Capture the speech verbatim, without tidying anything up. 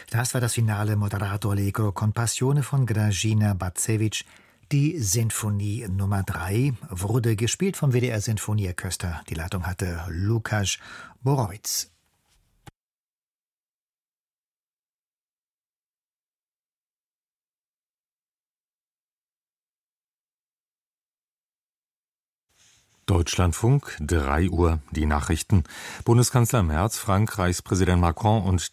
Das war das Finale Moderato Allegro con Passione von Grażyna Bacewicz. Die Sinfonie Nummer drei wurde gespielt vom W D R Sinfonieorchester. Die Leitung hatte Lukasz Borowicz. Deutschlandfunk, drei Uhr, die Nachrichten. Bundeskanzler Merz, Frankreichs Präsident Macron und